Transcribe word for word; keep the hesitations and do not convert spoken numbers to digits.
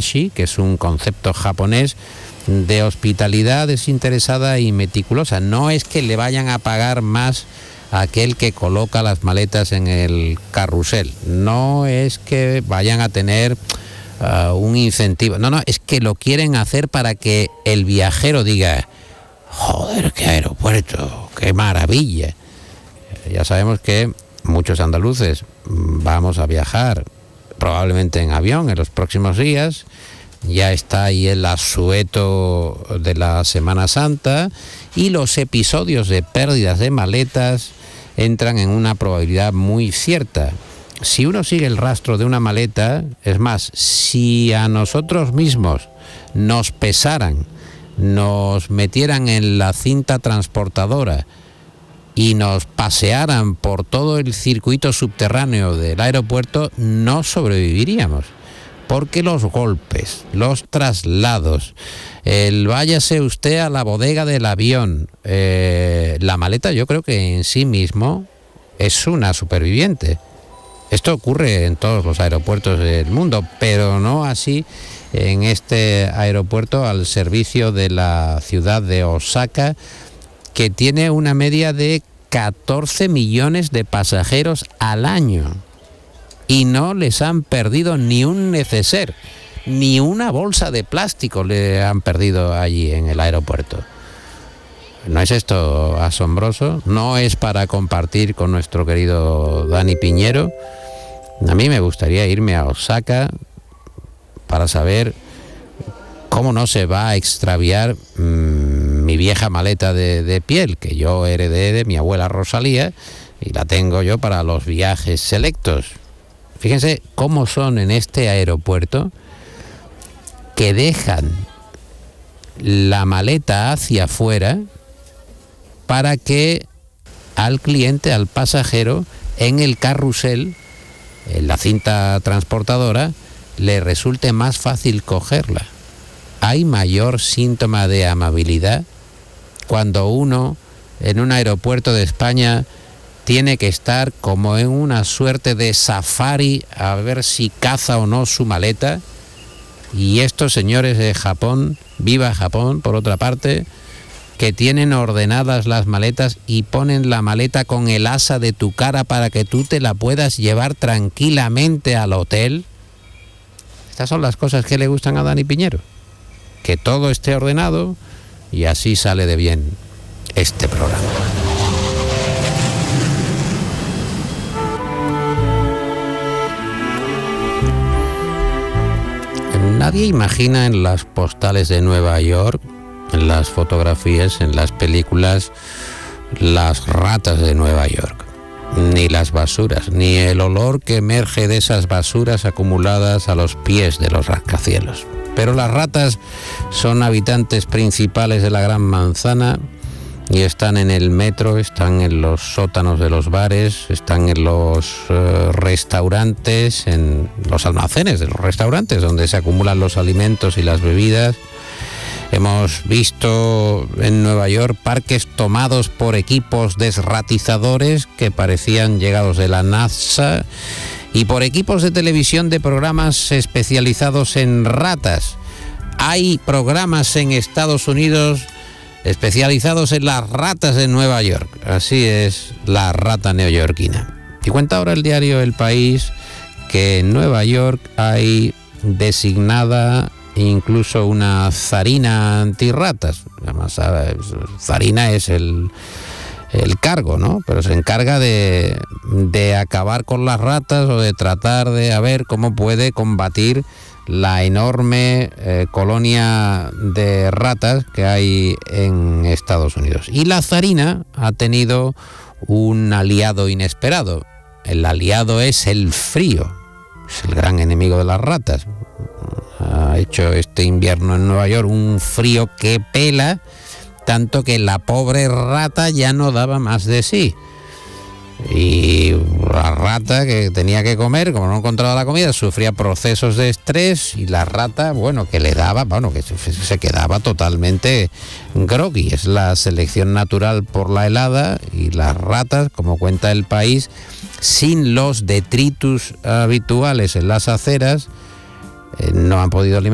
Hamashi, que es un concepto japonés de hospitalidad desinteresada y meticulosa. No es que le vayan a pagar más a aquel que coloca las maletas en el carrusel, no es que vayan a tener uh, un incentivo, no, no, es que lo quieren hacer para que el viajero diga: joder, qué aeropuerto, qué maravilla. Ya sabemos que muchos andaluces vamos a viajar probablemente en avión en los próximos días. Ya está ahí el asueto de la Semana Santa y los episodios de pérdidas de maletas entran en una probabilidad muy cierta. Si uno sigue el rastro de una maleta, es más, si a nosotros mismos nos pesaran, nos metieran en la cinta transportadora y nos pasearan por todo el circuito subterráneo del aeropuerto, no sobreviviríamos. Porque los golpes, los traslados, el váyase usted a la bodega del avión, eh, la maleta yo creo que en sí mismo es una superviviente. Esto ocurre en todos los aeropuertos del mundo, pero no así en este aeropuerto al servicio de la ciudad de Osaka, que tiene una media de catorce millones de pasajeros al año. Y no les han perdido ni un neceser, ni una bolsa de plástico le han perdido allí en el aeropuerto. ¿No es esto asombroso? ¿No es para compartir con nuestro querido Dani Piñero? A mí me gustaría irme a Osaka para saber cómo no se va a extraviar mmm, mi vieja maleta de, de piel, que yo heredé de mi abuela Rosalía y la tengo yo para los viajes selectos. Fíjense cómo son en este aeropuerto, que dejan la maleta hacia afuera para que al cliente, al pasajero, en el carrusel, en la cinta transportadora, le resulte más fácil cogerla. ¿Hay mayor síntoma de amabilidad cuando uno en un aeropuerto de España tiene que estar como en una suerte de safari a ver si caza o no su maleta? Y estos señores de Japón, viva Japón por otra parte, que tienen ordenadas las maletas y ponen la maleta con el asa de tu cara para que tú te la puedas llevar tranquilamente al hotel. Estas son las cosas que le gustan a Dani Piñero, que todo esté ordenado, y así sale de bien este programa. Nadie imagina en las postales de Nueva York, en las fotografías, en las películas, las ratas de Nueva York, ni las basuras, ni el olor que emerge de esas basuras acumuladas a los pies de los rascacielos. Pero las ratas son habitantes principales de la Gran Manzana y están en el metro, están en los sótanos de los bares, están en los uh, restaurantes, en los almacenes de los restaurantes donde se acumulan los alimentos y las bebidas. Hemos visto en Nueva York parques tomados por equipos desratizadores que parecían llegados de la NASA y por equipos de televisión de programas especializados en ratas. Hay programas en Estados Unidos especializados en las ratas de Nueva York. Así es la rata neoyorquina. Y cuenta ahora el diario El País que en Nueva York hay designada incluso una zarina antirratas. Además, zarina es el, el cargo, ¿no? Pero se encarga de, de acabar con las ratas o de tratar de a ver cómo puede combatir la enorme eh, colonia de ratas que hay en Estados Unidos. Y la zarina ha tenido un aliado inesperado. El aliado es el frío. Es el gran enemigo de las ratas. Ha hecho este invierno en Nueva York un frío que pela, tanto que la pobre rata ya no daba más de sí. Y la rata, que tenía que comer, como no encontraba la comida, sufría procesos de estrés, y la rata, bueno, que le daba, bueno, que se quedaba totalmente groggy. Es la selección natural por la helada, y las ratas, como cuenta El País, sin los detritus habituales en las aceras, eh, no han podido alimentarse.